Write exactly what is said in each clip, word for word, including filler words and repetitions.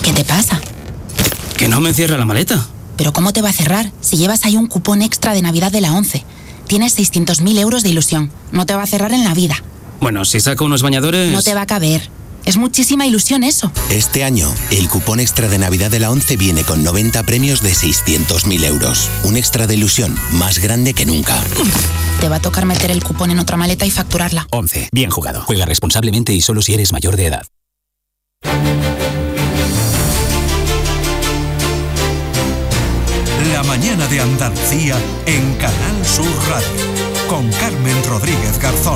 ¿Qué te pasa? Que no me cierra la maleta. ¿Pero cómo te va a cerrar? Si llevas ahí un cupón extra de Navidad de la ONCE. Tienes seiscientos mil euros de ilusión. No te va a cerrar en la vida. Bueno, si saco unos bañadores... No te va a caber. Es muchísima ilusión eso. Este año, el cupón extra de Navidad de la ONCE viene con noventa premios de seiscientos mil euros. Un extra de ilusión más grande que nunca. Te va a tocar meter el cupón en otra maleta y facturarla. ONCE. Bien jugado. Juega responsablemente y solo si eres mayor de edad. La mañana de Andalucía en Canal Sur Radio. Con Carmen Rodríguez Garzón.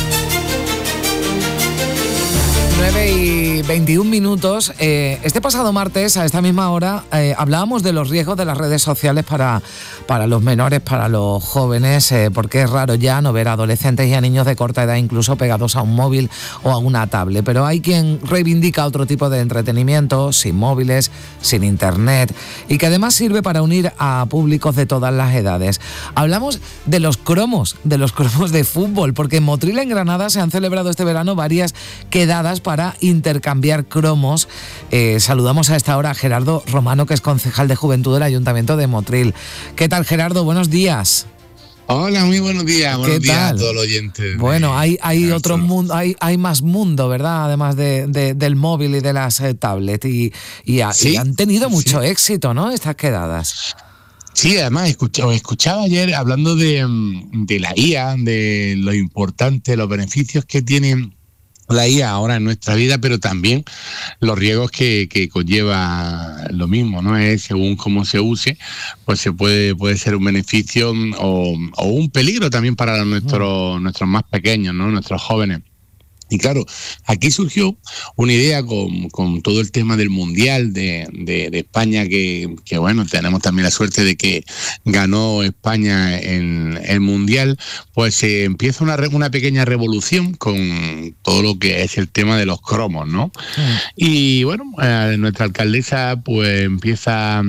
nueve y veintiún minutos. Eh, este pasado martes, a esta misma hora, eh, hablábamos de los riesgos de las redes sociales para, para los menores, para los jóvenes, eh, porque es raro ya no ver a adolescentes y a niños de corta edad incluso pegados a un móvil o a una tablet. Pero hay quien reivindica otro tipo de entretenimiento, sin móviles, sin internet, y que además sirve para unir a públicos de todas las edades. Hablamos de los cromos, de los cromos de fútbol, porque en Motril, en Granada, se han celebrado este verano varias quedadas para intercambiar cromos. Eh, saludamos a esta hora a Gerardo Romano, que es concejal de Juventud del Ayuntamiento de Motril. ¿Qué tal, Gerardo? Buenos días. Hola, muy buenos días. Buenos días a todos los oyentes. Bueno, hay, hay otro mundo, hay, hay más mundo, ¿verdad? Además de, de, del móvil y de las eh, tablets. Y, y, a, ¿Sí? y han tenido mucho sí. éxito, ¿no? Estas quedadas. Sí, además escuchaba, escuchaba ayer hablando de, de la I A, de lo importante, los beneficios que tienen la I A ahora en nuestra vida, pero también los riesgos que, que conlleva lo mismo, ¿no? Es según cómo se use, pues se puede, puede ser un beneficio o, o un peligro también para nuestros, nuestros más pequeños, ¿no? Nuestros jóvenes. Y claro, aquí surgió una idea con, con todo el tema del Mundial de, de, de España, que, que bueno, tenemos también la suerte de que ganó España en el Mundial, pues se eh, empieza una, una pequeña revolución con todo lo que es el tema de los cromos, ¿no? Sí. Y bueno, eh, nuestra alcaldesa pues empieza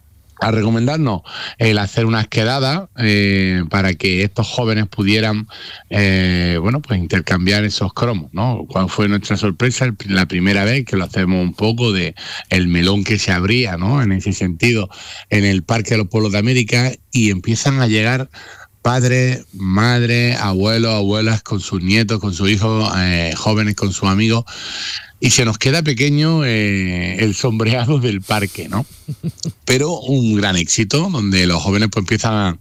a recomendarnos el hacer unas quedadas eh, para que estos jóvenes pudieran eh, bueno pues intercambiar esos cromos, ¿no? ¿Cuál fue nuestra sorpresa? La primera vez que lo hacemos un poco de el melón que se abría, ¿no? En ese sentido, en el Parque de los Pueblos de América, y empiezan a llegar padres, madres, abuelos, abuelas con sus nietos, con sus hijos, eh, jóvenes con sus amigos. Y se nos queda pequeño eh, el sombreado del parque, ¿no? Pero un gran éxito, donde los jóvenes pues empiezan a,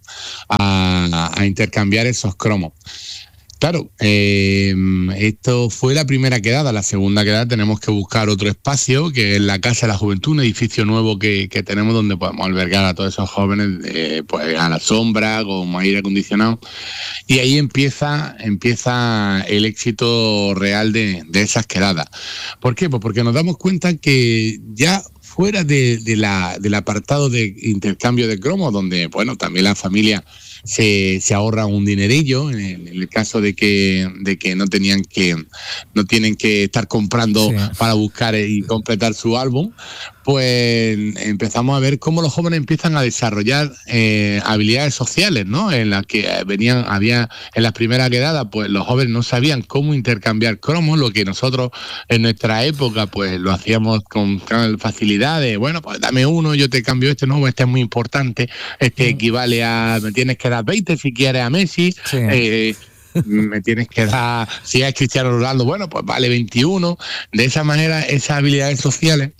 a, a intercambiar esos cromos. Claro, eh, esto fue la primera quedada. La segunda quedada tenemos que buscar otro espacio, que es la Casa de la Juventud, un edificio nuevo que, que tenemos donde podemos albergar a todos esos jóvenes eh, pues a la sombra, con aire acondicionado. Y ahí empieza, empieza el éxito real de, de esas quedadas. ¿Por qué? Pues porque nos damos cuenta que ya fuera de, de la, del apartado de intercambio de cromos, donde bueno también la familia se, se ahorra un dinerillo en el, en el caso de que de que no tenían que no tienen que estar comprando sí. para buscar y completar su álbum, pues empezamos a ver cómo los jóvenes empiezan a desarrollar eh, habilidades sociales, ¿no? En las que venían, había en las primeras quedadas, pues los jóvenes no sabían cómo intercambiar cromos, lo que nosotros en nuestra época pues lo hacíamos con facilidad de, bueno, pues dame uno, yo te cambio este, no, este es muy importante, este mm. equivale a, me tienes que dar veinte si quieres a Messi, sí. eh, me tienes que dar, si es Cristiano Ronaldo, bueno, pues vale veintiuno. De esa manera, esas habilidades sociales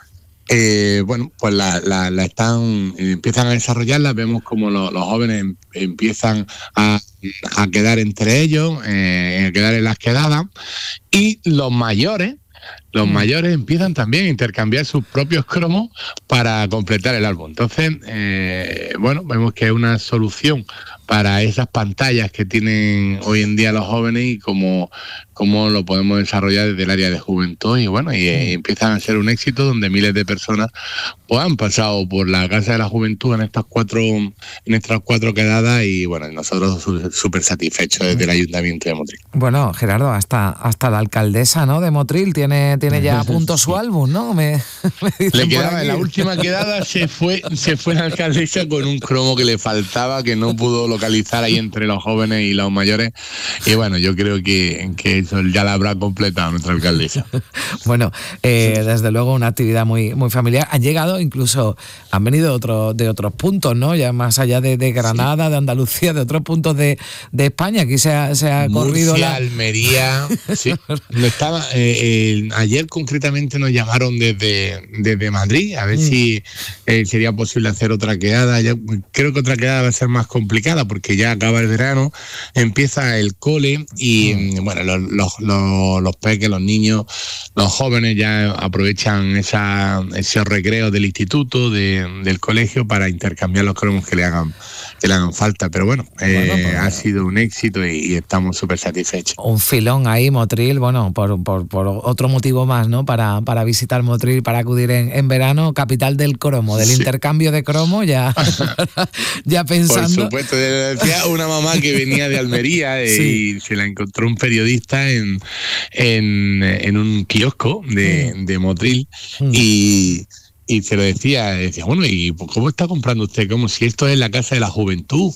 Eh, bueno, pues la, la, la están empiezan a desarrollarla. Vemos como lo, los jóvenes empiezan a, a quedar entre ellos, eh, a quedar en las quedadas, y los mayores los mm. mayores empiezan también a intercambiar sus propios cromos para completar el álbum. Entonces, eh, bueno, vemos que es una solución para esas pantallas que tienen hoy en día los jóvenes y cómo, cómo lo podemos desarrollar desde el área de juventud. Y bueno, y, y empiezan a ser un éxito donde miles de personas pues, han pasado por la Casa de la Juventud en estas cuatro, en estas cuatro quedadas, y bueno, nosotros súper satisfechos desde el Ayuntamiento de Motril. Bueno, Gerardo, hasta, hasta la alcaldesa, ¿no?, de Motril tiene, tiene ya a punto su álbum, ¿no? Me... Le quedaba, en la última quedada se fue, se fue la alcaldesa con un cromo que le faltaba, que no pudo localizar ahí entre los jóvenes y los mayores. Y bueno, yo creo que, que eso ya la habrá completado nuestra alcaldesa. Bueno, eh, desde luego una actividad muy, muy familiar. Han llegado, incluso, han venido otro, de otros puntos, ¿no? Ya más allá de, de Granada, sí. de Andalucía, de otros puntos de, de España. Aquí se ha, se ha corrido Murcia, la... Almería. Sí. Estaba, eh, eh, ayer concretamente nos llamaron desde, desde Madrid a ver mm. si eh, sería posible hacer otra quedada. Ya, creo que otra quedada va a ser más complicada porque ya acaba el verano, empieza el cole y mm. bueno, los, los, los, los peques, los niños, los jóvenes ya aprovechan esa, esos recreos del instituto, de, del colegio para intercambiar los cromos que le hagan que le hagan falta, pero bueno, eh, bueno pues, ha sido un éxito y, y estamos súper satisfechos. Un filón ahí, Motril, bueno, por, por, por otro motivo más, ¿no? Para, para visitar Motril, para acudir en, en verano, capital del cromo, del sí. intercambio de cromo, ya, ya pensando. Por supuesto, decía una mamá que venía de Almería eh, sí. y se la encontró un periodista en, en, en un kiosco de, mm. de Motril mm. y... Y se lo decía, decía, bueno, ¿y cómo está comprando usted? Como si esto es la casa de la juventud.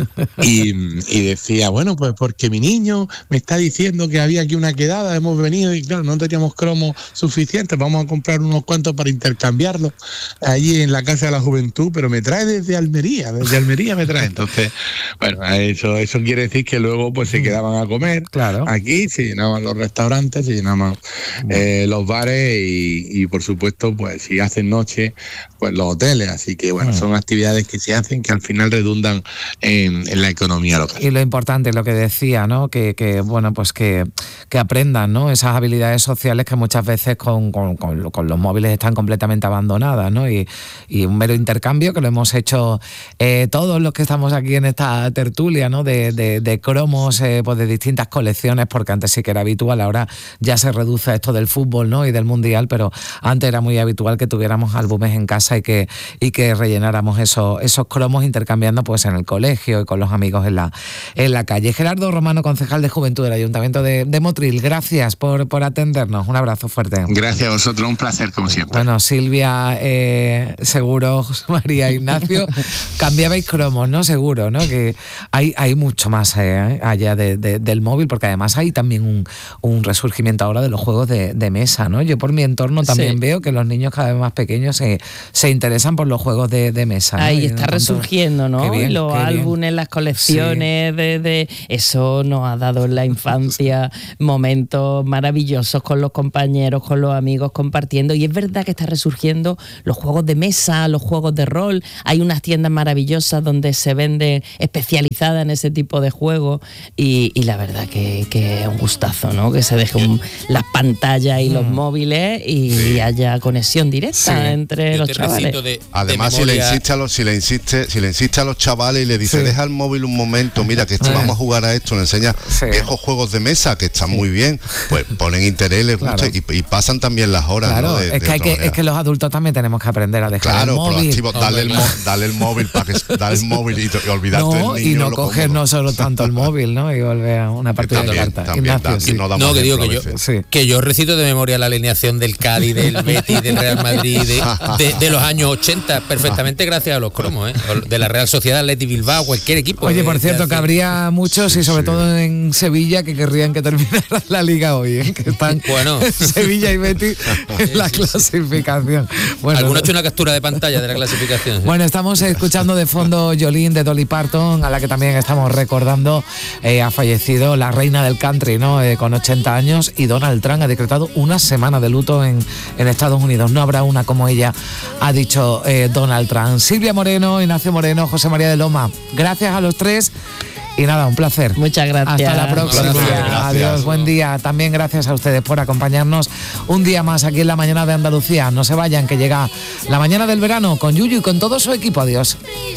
Y, y decía, bueno, pues porque mi niño me está diciendo que había aquí una quedada, hemos venido y claro, no teníamos cromos suficientes, vamos a comprar unos cuantos para intercambiarlos allí en la casa de la juventud, pero me trae desde Almería, desde Almería me trae. Entonces, bueno, eso, eso quiere decir que luego pues se quedaban a comer. Claro. Aquí se llenaban los restaurantes, se llenaban eh, los bares y, y por supuesto, pues si hacen noche, pues los hoteles, así que bueno, son actividades que se hacen que al final redundan en, en la economía local. Y lo importante, lo que decía, ¿no? Que, que bueno, pues que, que aprendan, ¿no? Esas habilidades sociales que muchas veces con, con, con, con los móviles están completamente abandonadas, ¿no? Y, y un mero intercambio que lo hemos hecho eh, todos los que estamos aquí en esta tertulia, ¿no? De, de, de cromos, eh, pues de distintas colecciones, porque antes sí que era habitual, ahora ya se reduce esto del fútbol, ¿no? Y del mundial, pero antes era muy habitual que tuviéramos álbumes en casa y que, y que rellenáramos esos, esos cromos intercambiando pues en el colegio y con los amigos en la, en la calle. Gerardo Romano, concejal de Juventud del Ayuntamiento de, de Motril, gracias por, por atendernos. Un abrazo fuerte. Gracias a vosotros, un placer como siempre. Bueno, Silvia, eh, seguro, María, Ignacio, cambiabais cromos, ¿no? Seguro, ¿no? Que hay, hay mucho más eh, allá de, de, del móvil, porque además hay también un, un resurgimiento ahora de los juegos de, de mesa, ¿no? Yo por mi entorno también sí. veo que los niños cada vez más pequeños se, se interesan por los juegos de, de mesa, ¿no? Ahí está resurgiendo, ¿no? Bien, los álbumes, las colecciones, sí. de, de eso nos ha dado en la infancia momentos maravillosos con los compañeros, con los amigos compartiendo, y es verdad que está resurgiendo los juegos de mesa, los juegos de rol. Hay unas tiendas maravillosas donde se venden especializadas en ese tipo de juegos y, y la verdad que, que es un gustazo, ¿no? Que se dejen las pantallas y los mm. móviles y sí. haya conexión directa. Sí. Entre los chavales. De, Además, de si le insiste a los, si le insiste, si le insiste a los chavales y le dice, sí. deja el móvil un momento, mira que esto, vamos a jugar a esto, le enseña sí. viejos juegos de mesa que están sí. muy bien, pues ponen interés, les gusta claro. y, y pasan también las horas. Claro, ¿no? de, es, de que hay que, es que los adultos también tenemos que aprender a dejar claro, el móvil. Proactivo, dale, el, dale el móvil para que dale el móvil y, y olvidarte no, del niño. Y no coger no solo tanto el móvil, ¿no? Y volver a una partida de cartas. Ignacio, sí. No, no que digo que yo, sí. que yo recito de memoria la alineación del Cádiz, del Betis, del Real Madrid, de, de, de los años ochenta, perfectamente gracias a los cromos, ¿eh? De la Real Sociedad, Athletic Bilbao, cualquier equipo. Oye, ¿eh? por cierto, que habría muchos, y sobre sí. todo en Sevilla, que querrían que terminara la Liga hoy, ¿eh? Que están bueno. Sevilla y Betis en la clasificación. Bueno, ¿alguno ha hecho una captura de pantalla de la clasificación? ¿Sí? Bueno, estamos escuchando de fondo Jolene de Dolly Parton, a la que también estamos recordando. Eh, ha fallecido la reina del country, ¿no? Eh, con ochenta años, y Donald Trump ha decretado una semana de luto en, en Estados Unidos. No habrá una como ella, ha dicho eh, Donald Trump. Silvia Moreno, Ignacio Moreno, José María de Loma, gracias a los tres. Y nada, un placer. Muchas gracias. Hasta la próxima. Gracias. Adiós, buen día. También gracias a ustedes por acompañarnos un día más aquí en La Mañana de Andalucía. No se vayan, que llega la mañana del verano con Yuyu y con todo su equipo. Adiós.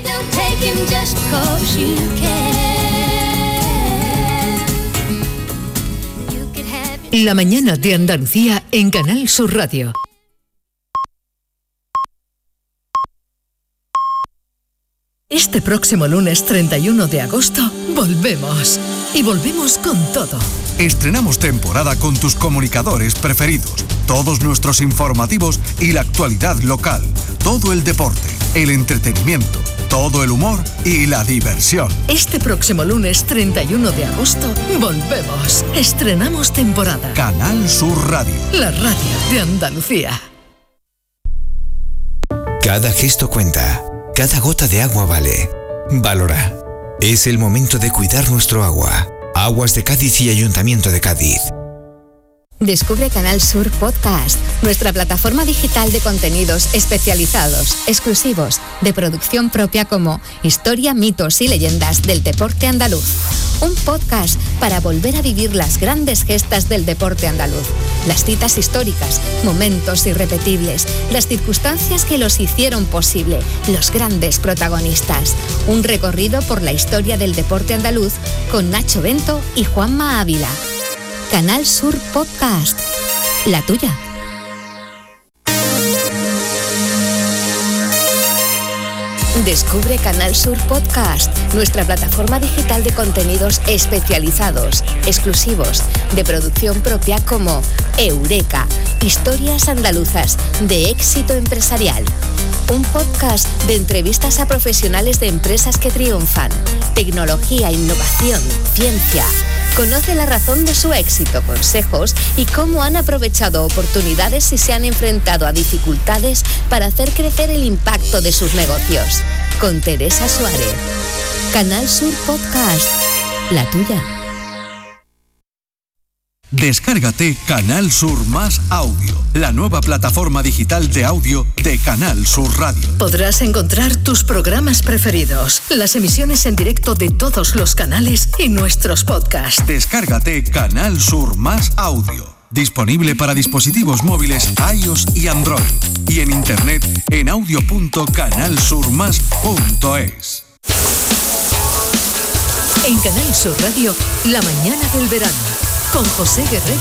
La Mañana de Andalucía en Canal Sur Radio. Este próximo lunes treinta y uno de agosto volvemos. Y volvemos con todo. estrenamos temporada con tus comunicadores preferidos, todos nuestros informativos y la actualidad local, todo el deporte, el entretenimiento, todo el humor y la diversión. Este próximo lunes treinta y uno de agosto volvemos. Estrenamos temporada. Canal Sur Radio. La radio de Andalucía. Cada gesto cuenta. Cada gota de agua vale. Valora. Es el momento de cuidar nuestro agua. Aguas de Cádiz y Ayuntamiento de Cádiz. Descubre Canal Sur Podcast, nuestra plataforma digital de contenidos especializados, exclusivos, de producción propia como Historia, mitos y leyendas del deporte andaluz. Un podcast para volver a vivir las grandes gestas del deporte andaluz, las citas históricas, momentos irrepetibles, las circunstancias que los hicieron posible, los grandes protagonistas. Un recorrido por la historia del deporte andaluz con Nacho Bento y Juanma Ávila. Canal Sur Podcast, la tuya. Descubre Canal Sur Podcast, nuestra plataforma digital de contenidos especializados, exclusivos, de producción propia como Eureka, historias andaluzas de éxito empresarial. Un podcast de entrevistas a profesionales de empresas que triunfan, tecnología, innovación, ciencia. Conoce la razón de su éxito, consejos y cómo han aprovechado oportunidades y se han enfrentado a dificultades para hacer crecer el impacto de sus negocios. Con Teresa Suárez. Canal Sur Podcast, la tuya. Descárgate Canal Sur Más Audio, la nueva plataforma digital de audio de Canal Sur Radio. Podrás encontrar tus programas preferidos, las emisiones en directo de todos los canales y nuestros podcasts. Descárgate Canal Sur Más Audio, disponible para dispositivos móviles iOS y Android, y en internet en audio punto canal sur más punto es. En Canal Sur Radio, la mañana del verano, con José Guerrero